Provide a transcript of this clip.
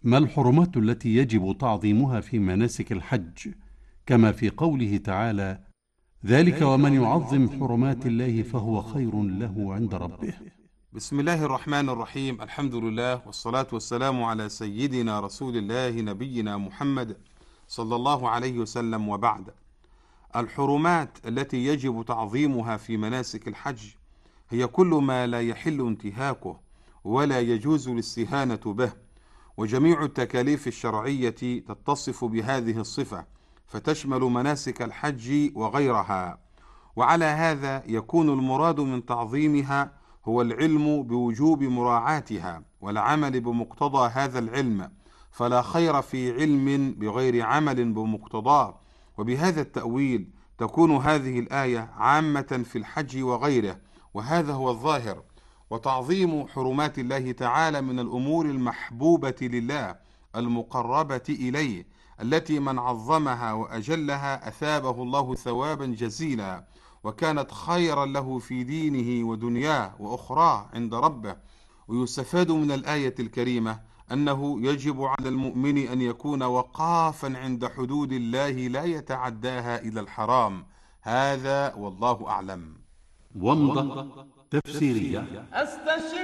ما الحرمات التي يجب تعظيمها في مناسك الحج، كما في قوله تعالى: ذلك ومن يعظم حرمات الله فهو خير له عند ربه. بسم الله الرحمن الرحيم. الحمد لله والصلاة والسلام على سيدنا رسول الله نبينا محمد صلى الله عليه وسلم، وبعد. الحرمات التي يجب تعظيمها في مناسك الحج هي كل ما لا يحل انتهاكه ولا يجوز الاستهانة به، وجميع التكاليف الشرعية تتصف بهذه الصفة، فتشمل مناسك الحج وغيرها. وعلى هذا يكون المراد من تعظيمها هو العلم بوجوب مراعاتها والعمل بمقتضى هذا العلم، فلا خير في علم بغير عمل بمقتضاه. وبهذا التأويل تكون هذه الآية عامة في الحج وغيره، وهذا هو الظاهر. وتعظيم حرمات الله تعالى من الأمور المحبوبة لله المقربة إليه، التي من عظمها وأجلها أثابه الله ثوابا جزيلا، وكانت خيرا له في دينه ودنياه وأخراه عند ربه. ويستفاد من الآية الكريمة أنه يجب على المؤمن أن يكون وقافا عند حدود الله لا يتعداها إلى الحرام. هذا والله أعلم. ومضة تفسيرية.